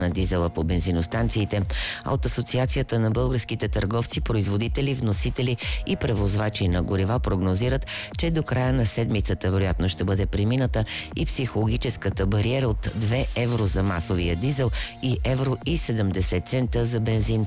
на дизела по бензиностанциите, а от Асоциацията на българските търговци, производители, вносители и превозвачи на горива прогнозират, че до края на седмицата вероятно ще бъде премината и психологическата бариера от 2 евро за масовия дизел и евро и 70 цента за бензин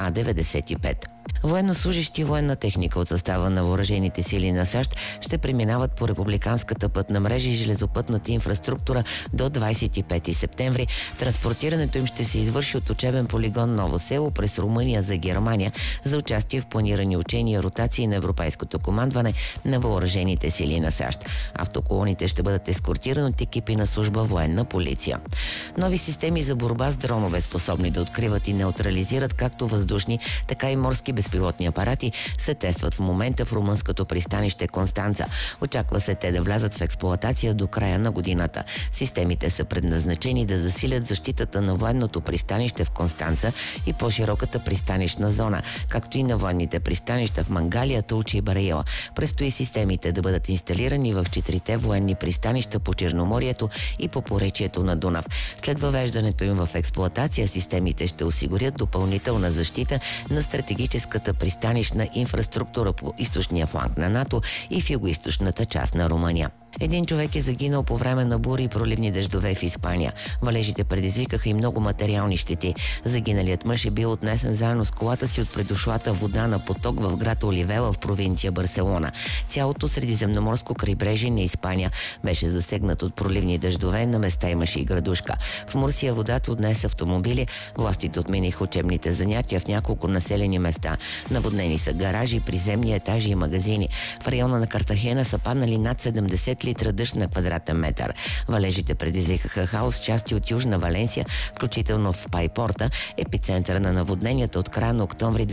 А95. Военнослужащи военна техника от състава на въоръжените сили на САЩ ще преминават по републиканската пътна мрежа и железопътната инфраструктура до 25 септември. Транспортирането им ще се извърши от учебен полигон Ново село през Румъния за Германия за участие в планирани учения и ротации на Европейското командване на въоръжените сили на САЩ. Автоколоните ще бъдат ескортирани от екипи на служба военна полиция. Нови системи за борба с дронове, способни да откриват и неутрализират както въздушни, така и морски безпилотни апарати, се тестват в момента в румънското пристанище Констанца. Очаква се те да влязат в експлоатация до края на годината. Системите са предназначени да засилят защитата на военното пристанище в Констанца и по-широката пристанищна зона, както и на военните пристанища в Мангалия, Тулча и Бараила. Предстои системите да бъдат инсталирани в 4 военни пристанища по Черноморието и по поречието на Дунав. След въвеждането им в експлоатация, системите ще осигурят допълнителна защита на стратегическата пристанищна инфраструктура по източния фланг на НАТО и в югоизточната част на Румъния. Един човек е загинал по време на бури и проливни дъждове в Испания. Валежите предизвикаха и много материални щети. Загиналият мъж е бил отнесен заедно с колата си от предошлата вода на поток в град Оливела в провинция Барселона. Цялото средиземноморско крайбрежие на Испания беше засегнат от проливни дъждове, на места имаше и градушка. В Мурсия водата отнесе автомобили, властите отмениха учебните занятия в няколко населени места. Наводнени са гаражи, приземни етажи и магазини. В района на Картахена са паднали над 70 литра дъжд на квадратен метър. Валежите предизвикаха хаос в части от Южна Валенсия, включително в Пайпорта, епицентъра на наводненията от края на октомври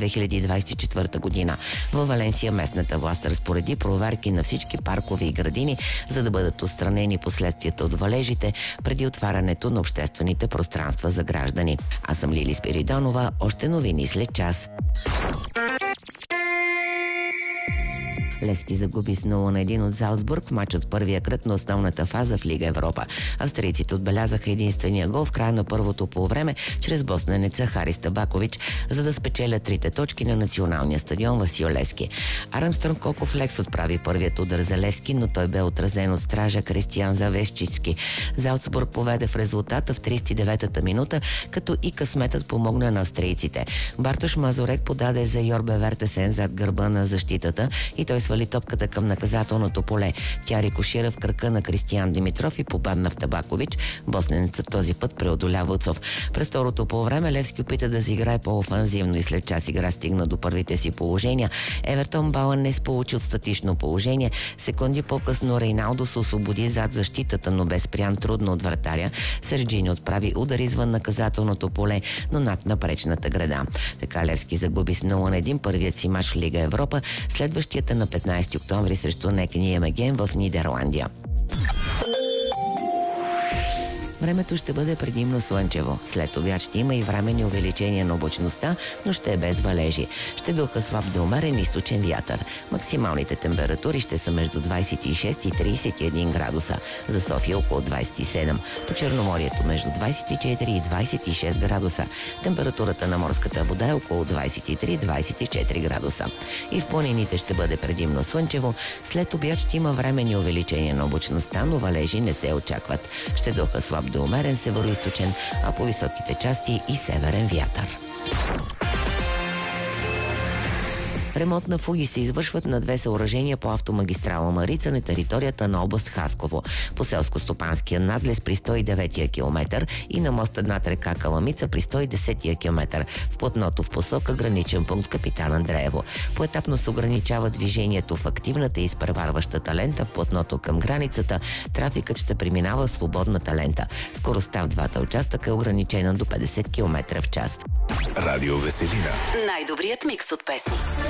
2024 година. Във Валенсия местната власт разпореди проверки на всички паркове и градини, за да бъдат отстранени последствията от валежите преди отварянето на обществените пространства за граждани. Аз съм Лили Спиридонова. Още новини след час. Левски загуби с 0-1 от Залцбург в матч от първия кръг на основната фаза в Лига Европа. Австрийците отбелязаха единствения гол в края на първото полувреме чрез босненеца Харис Табакович, за да спечелят 3 точки на националния стадион Васил Левски. Армстронг Коков Лекс отправи първият удар за Левски, но той бе отразен от стража Кристиян Завесчицки. Залцбург поведе в резултата в 39-та минута, като и късметът помогна на австрийците. Бартош Мазурек подаде за Йорбе Вертесен зад гърба на защитата и той свали топката към наказателното поле. Тя рикошира в кръка на Кристиян Димитров и побадна в Табакович. Босненецът този път преодолява Уцов. През второто полувреме Левски опита да си играе по-офанзивно и след час игра стигна до първите си положения. Евертон Балън не сполучи от статично положение. Секунди по-късно Рейналдо се освободи зад защитата, но бе спрян трудно от вратаря. Серджини отправи удар извън наказателното поле, но над напречната града. Така Левски загуби с 0-1 първият си мач в Лига Европа, следващият на 15 октомври срещу НЕК Ниемеген в Нидерландия. Времето ще бъде предимно слънчево. След обяд ще има и временни увеличения на облачността, но ще е без валежи. Ще духа слаб до умерен източен вятър. Максималните температури ще са между 26 и 31 градуса. За София около 27. По Черноморието между 24 и 26 градуса. Температурата на морската вода е около 23-24 градуса. И в планините ще бъде предимно слънчево. След обяд ще има временни увеличения на облачността, но валежи не се очакват. Ще духа слаб до умерен североизточен, а по високите части и северен вятър. Ремонт на фуги се извършват на 2 съоръжения по автомагистрала Марица на територията на област Хасково. По селско-стопанския надлез при 109-я километър и на моста над река Каламица при 110-я километър. В платното в посока граничен пункт Капитан Андреево. Поетапно се ограничава движението в активната и изпреварващата лента в платното към границата. Трафикът ще преминава в свободната лента. Скоростта в двата участъка е ограничена до 50 км в час. Радио Веселина. Най-добрият микс от песни.